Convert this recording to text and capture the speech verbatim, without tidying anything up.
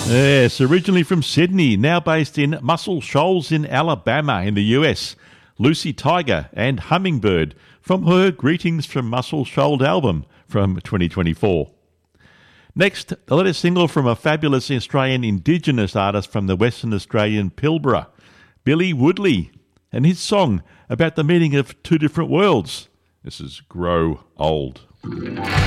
Yes, originally from Sydney, now based in Muscle Shoals in Alabama in the U S. Lucy Tiger and Hummingbird from her Greetings from Muscle Shoals album from twenty twenty-four. Next, the latest single from a fabulous Australian Indigenous artist from the Western Australian Pilbara, Billy Woodley, and his song about the meaning of two different worlds. This is Grow Old.